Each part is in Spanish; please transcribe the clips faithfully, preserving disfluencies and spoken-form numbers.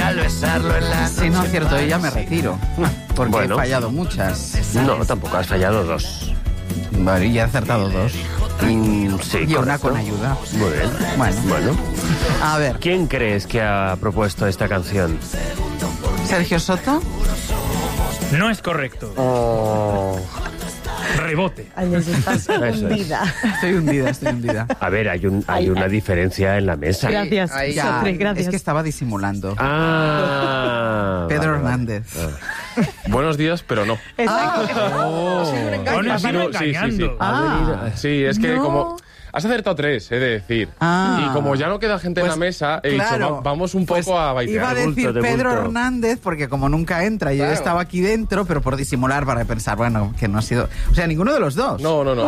al besarlo en la Si no acierto ya me retiro. Porque Bueno. he fallado muchas. No, tampoco has fallado dos. Vale, y he acertado dos. Mm, sí, Y una correcto. con ayuda. Muy bien. Bueno. Bueno. A ver, ¿Quién crees que ha propuesto esta canción? Sergio Soto. No es correcto. Oh. Rebote. Ay, eso estás Eso es. hundida. Estoy hundida, estoy hundida. A ver, hay, un, hay Ay, una ay. diferencia en la mesa. Gracias, Ahí ya, Sofre, gracias. es que estaba disimulando. Ah. Pedro vale, vale. Hernández. Buenos días, pero no. Exacto. Bueno, has ido Sí, sí, sí. engañando. Ah, Sí, es que No. como... Has acertado tres, he de decir. Ah. Y como ya no queda gente Pues, en la mesa, he claro, dicho, va- vamos un pues, poco a baitear. Iba a De decir bulto, de Pedro bulto. Hernández, porque como nunca entra, yo Claro. estaba aquí dentro, pero por disimular, para pensar, bueno, que no ha sido... O sea, ninguno de los dos. No, no, no.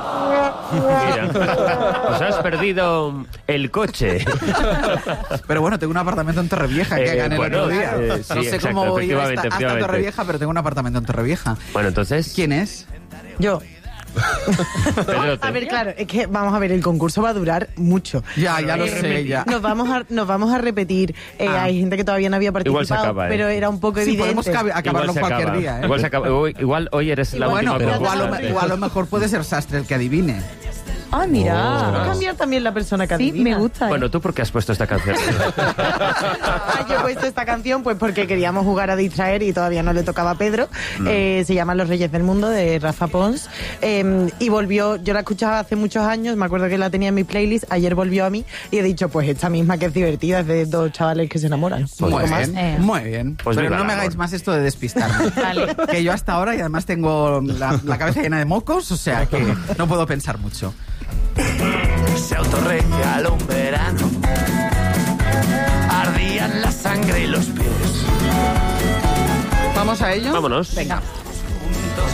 Mira, os has perdido el coche. Pero bueno, tengo un apartamento en Torrevieja que Eh, gané bueno, el otro día. eh, sí, no sé exacto, cómo voy a ir hasta, efectivamente, hasta efectivamente. Torrevieja, pero tengo un apartamento en Torrevieja. Bueno, entonces, ¿Quién es? Yo. Pedrote. A ver, claro, es que vamos a ver, el concurso va a durar mucho. Ya, ya lo Eh, sé, ya. Nos vamos a, nos vamos a repetir. Eh, Ah. Hay gente que todavía no había participado, Igual se acaba, ¿eh? pero era un poco Sí, evidente. podemos cabe- acabarlo se cualquier acaba. día, ¿eh? Igual, se acaba. Igual- igual hoy eres la Igual- Bueno, última pero igual, concursante. lo- igual lo mejor puede ser Sastre el que adivine. Ah, mira. Oh. Va a cambiar también la persona que Sí, adivina. me gusta. ¿eh? Bueno, ¿tú por qué has puesto esta canción? Ah, yo he puesto esta canción pues porque queríamos jugar a distraer y todavía no le tocaba a Pedro. Eh, se llama Los Reyes del Mundo, de Rafa Pons. Eh, y volvió, yo la escuchaba hace muchos años, me acuerdo que la tenía en mi playlist, ayer volvió a mí y he dicho, pues esta misma que es divertida, es de dos chavales que se enamoran. Pues Muy Un poco bien, más. Eh. muy bien. Pues pero viva no el me amor. hagáis más esto de despistarme. Vale. Que yo hasta ahora y además tengo la, la cabeza llena de mocos, o sea que no puedo pensar mucho. Se autorregaló un verano. Ardían la sangre y los pies. ¿Vamos a ello? Vámonos. Venga.